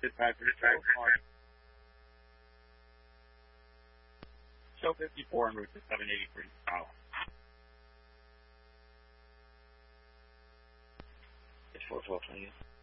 Dispatcher, show 54 en route to 783 south. It's 412,